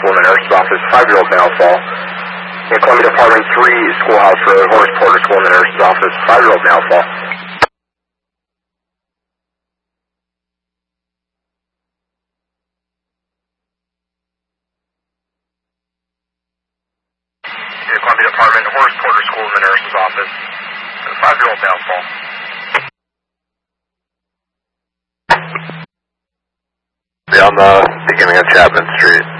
School in the nurse's office, 5-year-old male fall. In Columbia Department 3, Schoolhouse Road, Horace Porter School in the nurse's office, 5-year-old male fall. In Columbia Department, Horace Porter School in the nurse's office, 5-year-old male fall. On the beginning of Chapman Street.